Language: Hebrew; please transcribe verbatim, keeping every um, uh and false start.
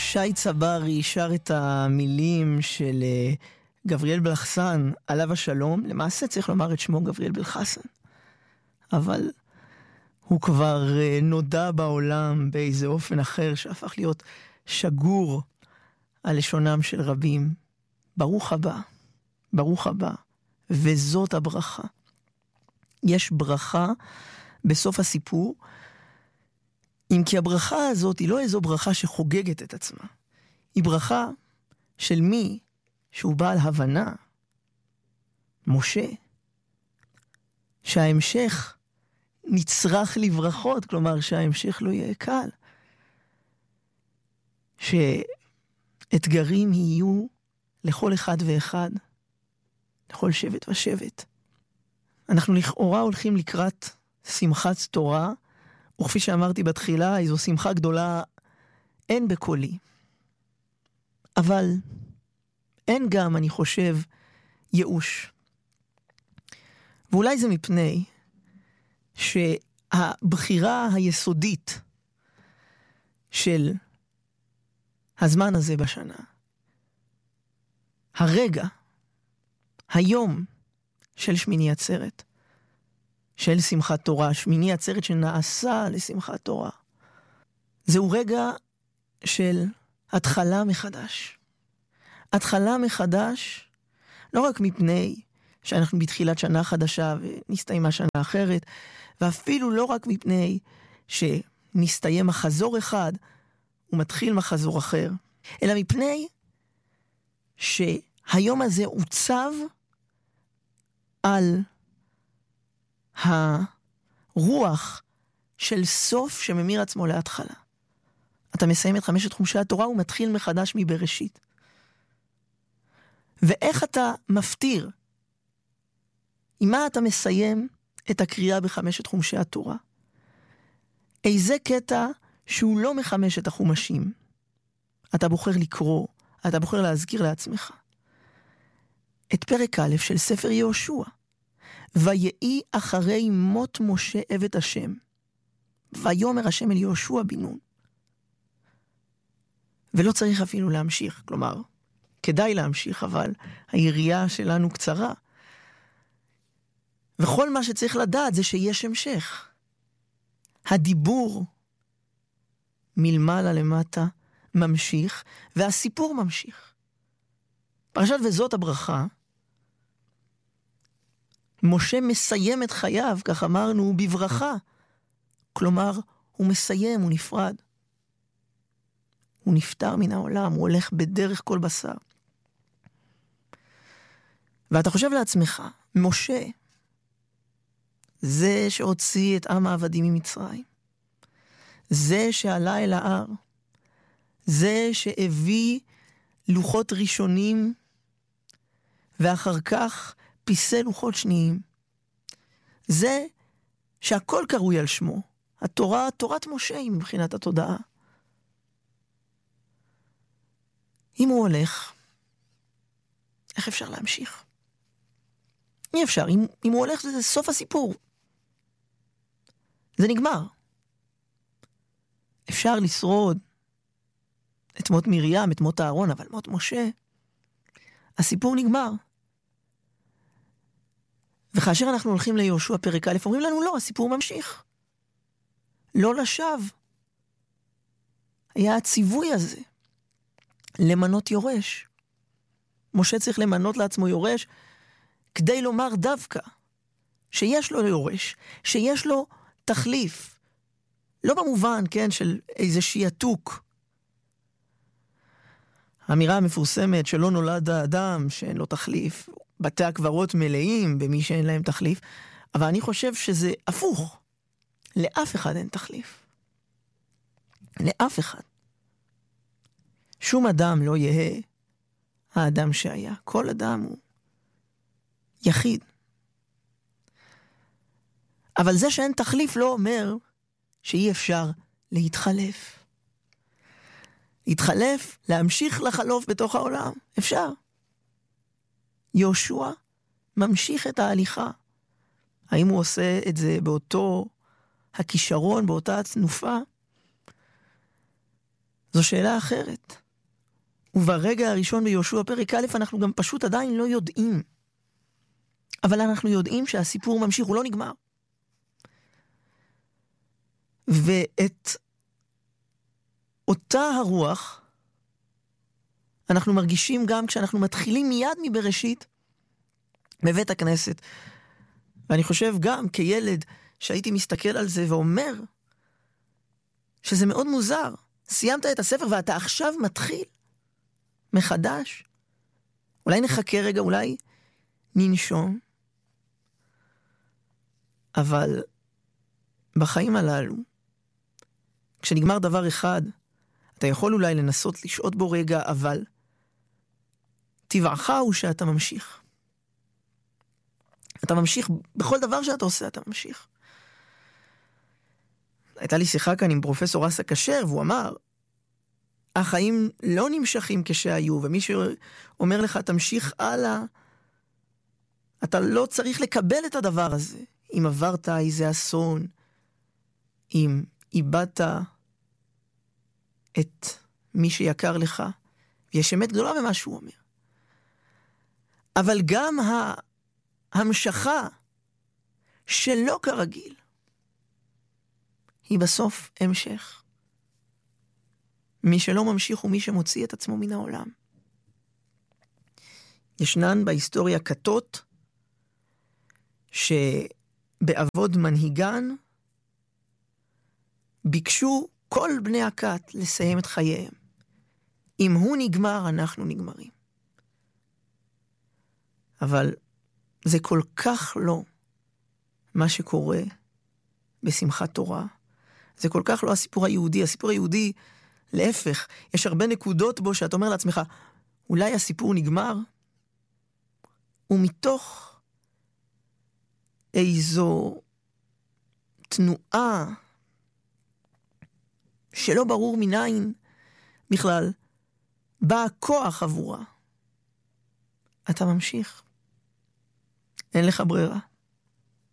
שי צברי שר את המילים של גבריאל בלחסן, עליו השלום. למעשה צריך לומר את שמו גבריאל בלחסן. אבל הוא כבר נודע בעולם באיזה אופן אחר שהפך להיות שגור על לשונם של רבים. ברוך הבא, ברוך הבא, וזאת הברכה. יש ברכה בסוף הסיפור, אם כי הברכה הזאת היא לא איזו ברכה שחוגגת את עצמה. היא ברכה של מי שהוא בעל הבנה, משה, שההמשך נצרך לברכות, כלומר שההמשך לא יהיה קל. שאתגרים יהיו לכל אחד ואחד, לכל שבט ושבט. אנחנו לכאורה הולכים לקראת שמחת תורה, וכפי שאמרתי בתחילה, איזו שמחה גדולה אין בקולי. אבל אין גם, אני חושב, ייאוש. ואולי זה מפני שהבחירה היסודית של הזמן הזה בשנה, הרגע, היום של שמיני עצרת, של שמחת תורה, שמיני עצרת שנעשה לשמחת תורה, זהו רגע של התחלה מחדש. התחלה מחדש, לא רק מפני שאנחנו בתחילת שנה חדשה ונסתיים השנה אחרת, ואפילו לא רק מפני שנסתיים מחזור אחד ומתחיל מחזור אחר, אלא מפני שהיום הזה עוצב על הרוח של סוף שממיר עצמו להתחלה. אתה מסיים את חמשת חומשי התורה ומתחיל מחדש מבראשית. ואיך אתה מפתיר? עם מה אתה מסיים את הקריאה בחמשת חומשי התורה? איזה קטע שהוא לא מחמשת החומשים אתה בוחר לקרוא, אתה בוחר להזכיר לעצמך? את פרק א' של ספר יהושע. ויהי אחרי מות משה עבד השם, ויאמר השם אל יהושע בן נון. ולא צריך אפילו להמשיך, כלומר, כדאי להמשיך, אבל היריעה שלנו קצרה. וכל מה שצריך לדעת זה שיש המשך. הדיבור מלמעלה למטה ממשיך, והסיפור ממשיך. פרשת וזאת הברכה, משה מסיים את חייו, כך אמרנו, בברכה. כלומר, הוא מסיים, הוא נפרד. הוא נפטר מן העולם, הוא הולך בדרך כל בשר. ואתה חושב לעצמך, משה, זה שהוציא את עם העבדים ממצרים, זה שעלה אל ההר, זה שהביא לוחות ראשונים, ואחר כך פיסי לוחות שניים, זה שהכל קרוי על שמו, התורה, תורת משה היא מבחינת התודעה. אם הוא הולך, איך אפשר להמשיך? אי אפשר, אם, אם הוא הולך זה, זה סוף הסיפור. זה נגמר. אפשר לשרוד את מות מרים, את מות אהרון, אבל מות משה, הסיפור נגמר. וכאשר אנחנו הולכים ליהושע פרק א', אומרים לנו לא, הסיפור ממשיך. לא לשווא. היה הציווי הזה. למנות יורש. משה צריך למנות לעצמו יורש, כדי לומר דווקא, שיש לו יורש, שיש לו תחליף. לא במובן, כן, של איזה שיעתוק. האמירה המפורסמת שלא נולד האדם שאין לו תחליף, בתי הקברות מלאים במי שאין להם תחליף, אבל אני חושב שזה הפוך. לאף אחד אין תחליף. לאף אחד. שום אדם לא יהיה האדם שהיה. כל אדם הוא יחיד. אבל זה שאין תחליף לא אומר שאי אפשר להתחלף. להתחלף, להמשיך לחלוף בתוך העולם. אפשר. יהושע ממשיך את ההליכה. האם הוא עושה את זה באותו הכישרון, באותה התנופה? זו שאלה אחרת. וברגע הראשון ביהושע פרק א' אנחנו גם פשוט עדיין לא יודעים. אבל אנחנו יודעים שהסיפור ממשיך, הוא לא נגמר. ואת אותה הרוח אנחנו מרגישים גם כשאנחנו מתחילים מיד מבראשית בבית הכנסת. ואני חושב גם כילד שהייתי מסתכל על זה ואומר שזה מאוד מוזר. סיימת את הספר ואתה עכשיו מתחיל מחדש. אולי נחכה רגע, אולי ננשום. אבל בחיים הללו, כשנגמר דבר אחד, אתה יכול אולי לנסות לשעות בו רגע, אבל טבעך הוא שאתה ממשיך. אתה ממשיך בכל דבר שאתה עושה, אתה ממשיך. הייתה לי שיחה כאן עם פרופסור אסא כשר, והוא אמר, החיים לא נמשכים כשהיו, ומי שאומר לך, תמשיך הלאה, אתה לא צריך לקבל את הדבר הזה. אם עברת איזה אסון, אם איבדת את מי שיקר לך, יש אמת גדולה במה שהוא אומר. אבל גם ההמשכה שלא כרגיל, היא בסוף המשך. מי שלא ממשיך הוא מי שמוציא את עצמו מן העולם. ישנן בהיסטוריה כתות שבעבוד מנהיגן ביקשו כל בני הכת לסיים את חייהם. אם הוא נגמר, אנחנו נגמרים. אבל זה כל כך לא מה שקורה בשמחת תורה. זה כל כך לא הסיפור היהודי. הסיפור היהודי, להפך, יש הרבה נקודות בו שאת אומר לעצמך, אולי הסיפור נגמר, ומתוך איזו תנועה שלא ברור מניין בכלל, בא הכוח עבורה. אתה ממשיך. אין לך ברירה.